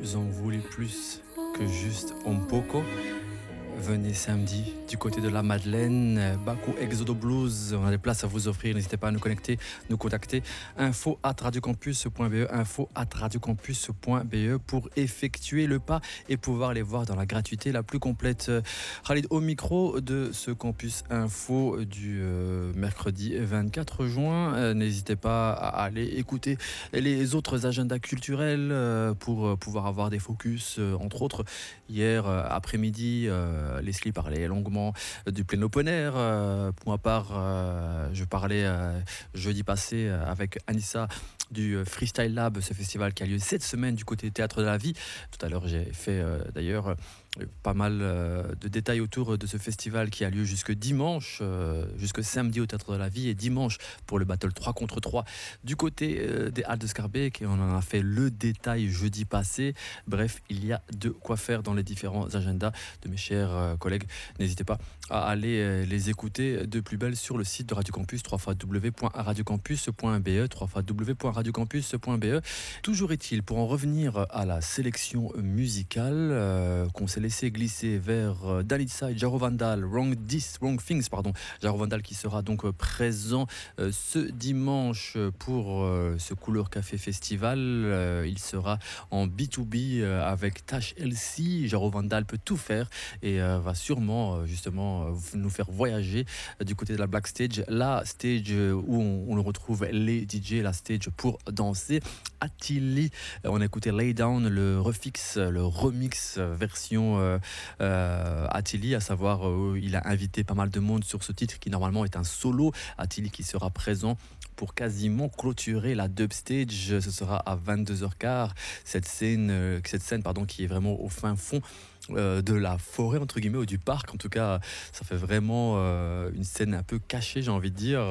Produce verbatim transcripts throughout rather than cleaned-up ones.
en voulez plus que juste un poco? Venez samedi du côté de la Madeleine, Baku Exodo Blues, on a des places à vous offrir, n'hésitez pas à nous connecter, nous contacter, info at radiocampus.be, info at radiocampus.be pour effectuer le pas et pouvoir les voir dans la gratuité la plus complète. Khalid au micro de ce campus info du euh, mercredi vingt-quatre juin, euh, n'hésitez pas à aller écouter les autres agendas culturels euh, pour pouvoir avoir des focus, euh, entre autres, hier euh, après-midi, euh, Leslie parlait longuement du plein open air. Euh, pour ma part, euh, je parlais euh, jeudi passé euh, avec Anissa du Freestyle Lab, ce festival qui a lieu cette semaine du côté Théâtre de la Vie. Tout à l'heure, j'ai fait euh, d'ailleurs pas mal euh, de détails autour de ce festival qui a lieu jusque dimanche, euh, jusque samedi au Théâtre de la Vie et dimanche pour le battle trois contre trois du côté euh, des Halles de Scarbeck, et on en a fait le détail jeudi passé. Bref, il y a de quoi faire dans les différents agendas de mes chers euh, collègues. N'hésitez pas à aller euh, les écouter de plus belle sur le site de Radio Campus, w w w point radiocampus point b e, w w w point radiocampus point b e. Toujours est-il, pour en revenir à la sélection musicale euh, qu'on s'est laissé glisser vers euh, Dalitza et Jaro Vandal, Wrong This, Wrong Things, pardon. Jaro Vandal qui sera donc euh, présent euh, ce dimanche pour euh, ce Couleur Café Festival. Euh, il sera en B deux B euh, avec Tash L C. Jaro Vandal peut tout faire et euh, va sûrement euh, justement euh, nous faire voyager euh, du côté de la Black Stage, la stage euh, où on, on retrouve les D J, la stage pour danser. Attili, on a écouté Lay Down, le refix, le remix version euh, euh, Attili, à savoir euh, il a invité pas mal de monde sur ce titre qui normalement est un solo. Attili qui sera présent pour quasiment clôturer la dub stage. Ce sera à vingt-deux heures quinze, cette scène, euh, cette scène pardon, qui est vraiment au fin fond Euh, de la forêt entre guillemets ou du parc. En tout cas, ça fait vraiment euh, une scène un peu cachée, j'ai envie de dire.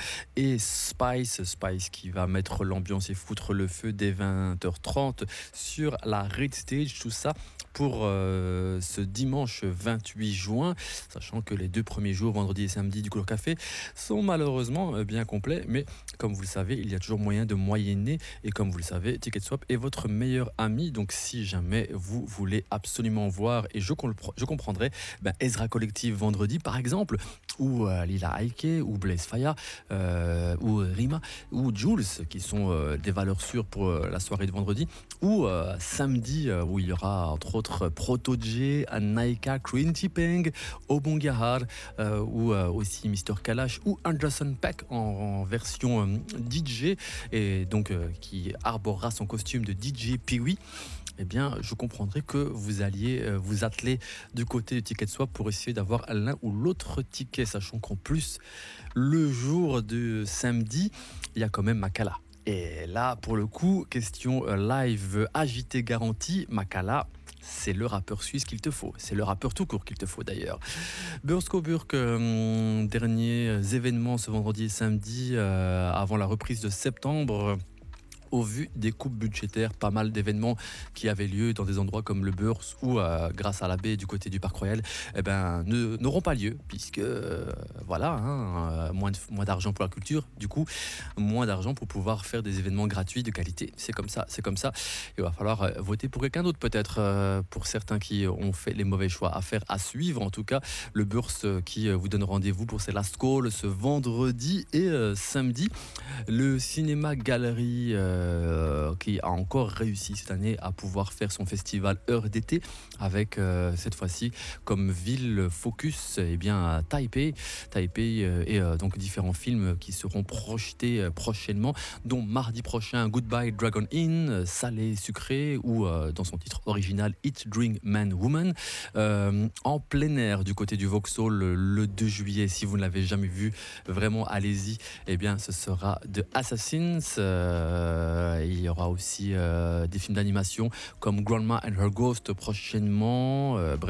Et Spice, Spice qui va mettre l'ambiance et foutre le feu dès vingt heures trente sur la Red Stage. Tout ça pour euh, ce dimanche vingt-huit juin, sachant que les deux premiers jours, vendredi et samedi du Couleur Café, sont malheureusement bien complets. Mais comme vous le savez, il y a toujours moyen de moyenner. Et comme vous le savez, Ticketswap est votre meilleur ami. Donc si jamais vous voulez absolument voir, et je, comp- je comprendrai, ben Ezra Collective vendredi par exemple, ou euh, Lila Aike, ou Blaise Faya, euh, ou Rima, ou Jules, qui sont euh, des valeurs sûres pour euh, la soirée de vendredi, ou euh, samedi, euh, où il y aura entre autres Proto J, Naika, Quinty Peng, Obongahar, euh, ou euh, aussi Mister Kalash, ou Anderson Peck en, en version euh, D J, et donc euh, qui arborera son costume de D J Pee-wee. Eh bien, je comprendrais que vous alliez euh, vous atteler du côté du Ticketswap pour essayer d'avoir l'un ou l'autre ticket, sachant qu'en plus, le jour de samedi, il y a quand même Makala. Et là, pour le coup, question euh, live agité garantie, Makala, c'est le rappeur suisse qu'il te faut. C'est le rappeur tout court qu'il te faut d'ailleurs. Bursk-Coburg, euh, derniers événements ce vendredi et samedi, euh, avant la reprise de septembre. Au vu des coupes budgétaires, pas mal d'événements qui avaient lieu dans des endroits comme le Beurs ou euh, grâce à la baie du côté du Parc Royal, eh ben, ne, n'auront pas lieu, puisque euh, voilà, hein, euh, moins, de, moins d'argent pour la culture, du coup, moins d'argent pour pouvoir faire des événements gratuits de qualité. C'est comme ça, c'est comme ça. Il va falloir euh, voter pour quelqu'un d'autre peut-être, euh, pour certains qui ont fait les mauvais choix. À faire, à suivre en tout cas, le Beurs euh, qui euh, vous donne rendez-vous pour ses last calls ce vendredi et euh, samedi. Le cinéma galerie euh, Euh, qui a encore réussi cette année à pouvoir faire son festival Heure d'été avec euh, cette fois-ci comme ville focus eh bien, Taipei, Taipei euh, et euh, donc différents films qui seront projetés euh, prochainement, dont mardi prochain Goodbye Dragon Inn, Salé Sucré, ou euh, dans son titre original Eat Drink Man Woman, euh, en plein air du côté du Vauxhall le deux juillet. Si vous ne l'avez jamais vu, vraiment allez-y. Eh bien, ce sera The Assassins. Euh, il y aura aussi euh, des films d'animation comme Grandma and Her Ghost prochainement. Euh, bref,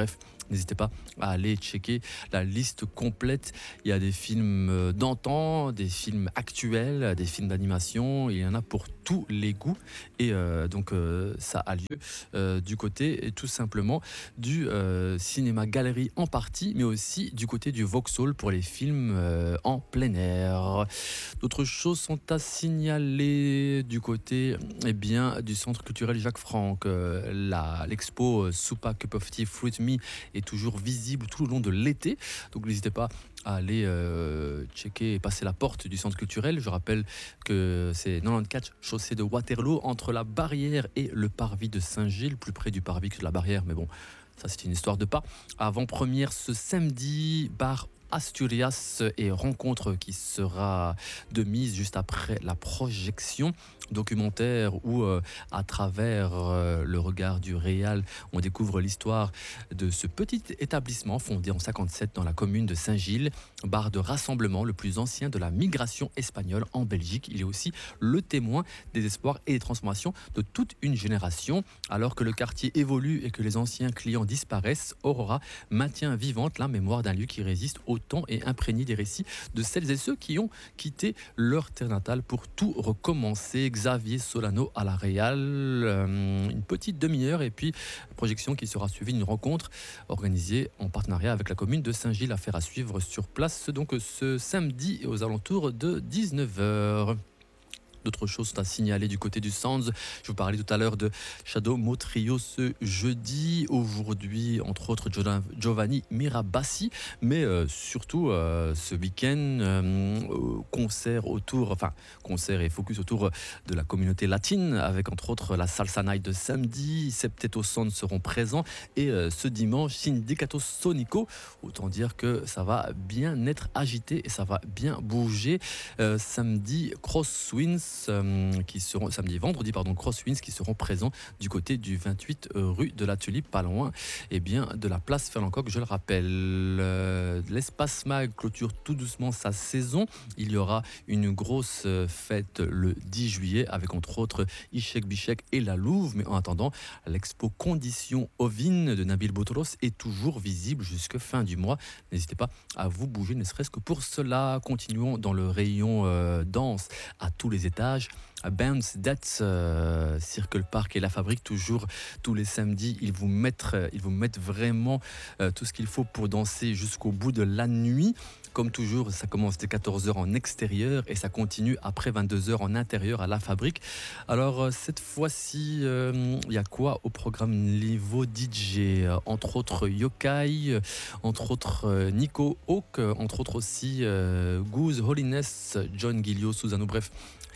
N'hésitez pas à aller checker la liste complète. Il y a des films d'antan, des films actuels, des films d'animation. Il y en a pour tous les goûts. Et euh, donc, euh, ça a lieu euh, du côté, tout simplement, du euh, cinéma galerie en partie, mais aussi du côté du Vauxhall pour les films euh, en plein air. D'autres choses sont à signaler du côté eh bien, du centre culturel Jacques Franck. Euh, la- l'expo Soupa Cup of Tea Fruit Me est toujours visible tout le long de l'été. Donc n'hésitez pas à aller euh, checker et passer la porte du centre culturel. Je rappelle que c'est quatre-vingt-quatorze chaussée de Waterloo entre la barrière et le parvis de Saint-Gilles, plus près du parvis que de la barrière, mais bon, ça c'est une histoire de pas. Avant-première ce samedi, bar Asturias et rencontre qui sera de mise juste après la projection documentaire où euh, à travers euh, le regard du réal on découvre l'histoire de ce petit établissement fondé en cinquante-sept dans la commune de Saint-Gilles, bar de rassemblement le plus ancien de la migration espagnole en Belgique. Il est aussi le témoin des espoirs et des transformations de toute une génération. Alors que le quartier évolue et que les anciens clients disparaissent, Aurora maintient vivante la mémoire d'un lieu qui résiste au temps et imprégné des récits de celles et ceux qui ont quitté leur terre natale pour tout recommencer. Xavier Solano à la Réal, euh, une petite demi-heure et puis projection qui sera suivie d'une rencontre organisée en partenariat avec la commune de Saint-Gilles. Affaire à suivre sur place donc ce samedi aux alentours de dix-neuf heures. D'autres choses sont à signaler du côté du Sands. Je vous parlais tout à l'heure de Shadow Mo Trio ce jeudi. Aujourd'hui, entre autres, Giovanni Mirabassi. Mais euh, surtout, euh, ce week-end, euh, concert autour, enfin, concert et focus autour de la communauté latine, avec entre autres la Salsa Night de samedi. Septeto Sound seront présents. Et euh, ce dimanche, Sindicato Sonico. Autant dire que ça va bien être agité et ça va bien bouger. Euh, samedi, Crosswinds. Euh, qui seront samedi et vendredi pardon Crosswinds qui seront présents du côté du vingt-huit euh, rue de la Tulipe, pas loin et bien de la place Ferlancoq, je le rappelle. Euh, l'espace mag clôture tout doucement sa saison. Il y aura une grosse euh, fête le dix juillet avec entre autres Ishek Bishek et la Louve, mais en attendant l'expo Conditions Ovine de Nabil Boutros est toujours visible jusqu'à fin du mois. N'hésitez pas à vous bouger ne serait-ce que pour cela. Continuons dans le rayon euh, danse à tous les étages. Bounce That's euh, Circle Park et La Fabrique, toujours tous les samedis. Ils vous mettent, ils vous mettent vraiment euh, tout ce qu'il faut pour danser jusqu'au bout de la nuit. Comme toujours, ça commence dès quatorze heures en extérieur et ça continue après vingt-deux heures en intérieur à La Fabrique. Alors euh, cette fois-ci, il euh, y a quoi au programme niveau D J? euh, Entre autres Yokai, euh, entre autres euh, Nico Hawk, euh, entre autres aussi euh, Goose Holiness, John Guillo, Susano, bref.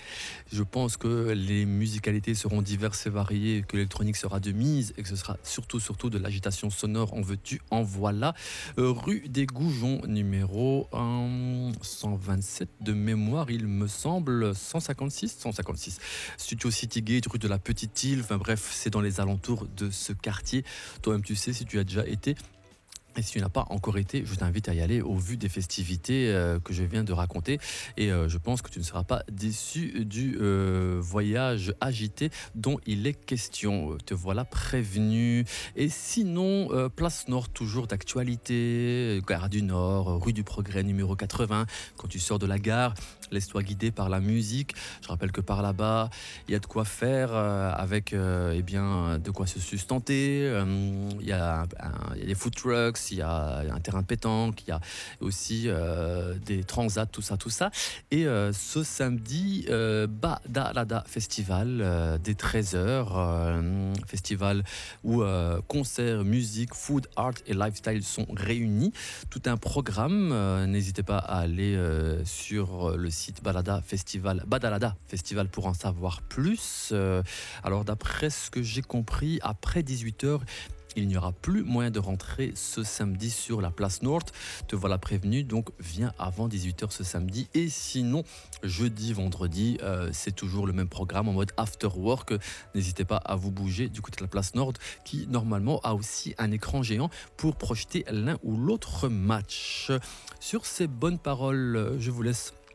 Je pense que les musicalités seront diverses et variées, que l'électronique sera de mise et que ce sera surtout, surtout de l'agitation sonore. En veux-tu, en voilà. Euh, rue des Goujons, numéro euh, cent vingt-sept de mémoire, il me semble, cent cinquante-six, cent cinquante-six. Studio City Gate, rue de la Petite Île. Enfin bref, c'est dans les alentours de ce quartier. Toi-même, tu sais, si tu as déjà été. Et si tu n'as pas encore été, je t'invite à y aller au vu des festivités euh, que je viens de raconter. Et euh, je pense que tu ne seras pas déçu du euh, voyage agité dont il est question. Te voilà prévenu. Et sinon, euh, Place Nord, toujours d'actualité. Gare du Nord, rue du Progrès numéro quatre-vingts. Quand tu sors de la gare, laisse-toi guider par la musique. Je rappelle que par là-bas, il y a de quoi faire euh, avec euh, eh bien, de quoi se sustenter. Euh, il y a, un, il y a des food trucks. Il y a un terrain de pétanque, il y a aussi euh, des transats, tout ça, tout ça. Et euh, ce samedi, euh, Badalada Festival, euh, dès treize heures, euh, festival où euh, concerts, musique, food, art et lifestyle sont réunis. Tout un programme. Euh, n'hésitez pas à aller euh, sur le site Balada Festival, Badalada Festival pour en savoir plus. Euh, alors d'après ce que j'ai compris, après dix-huit heures, il n'y aura plus moyen de rentrer ce samedi sur la place Nord. Te voilà prévenu, donc viens avant dix-huit heures ce samedi. Et sinon, jeudi, vendredi, euh, c'est toujours le même programme en mode after work. N'hésitez pas à vous bouger du côté de la place Nord qui normalement a aussi un écran géant pour projeter l'un ou l'autre match. Sur ces bonnes paroles, je vous laisse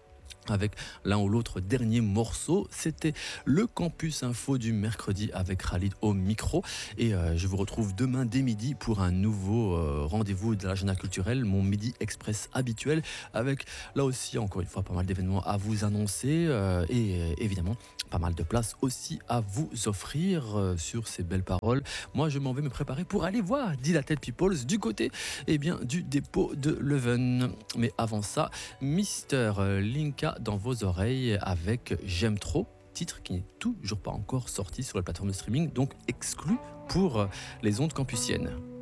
avec l'un ou l'autre dernier morceau. C'était le Campus Info du mercredi avec Khalid au micro. Et euh, je vous retrouve demain dès midi pour un nouveau euh, rendez-vous de l'agenda culturel, mon Midi Express habituel, avec là aussi, encore une fois, pas mal d'événements à vous annoncer euh, et euh, évidemment, pas mal de place aussi à vous offrir euh, sur ces belles paroles. Moi, je m'en vais me préparer pour aller voir Dilated Peoples du côté eh bien, du dépôt de Leuven. Mais avant ça, Mister Linka dans vos oreilles avec J'aime trop, titre qui n'est toujours pas encore sorti sur la plateforme de streaming, donc exclu pour les ondes campusiennes.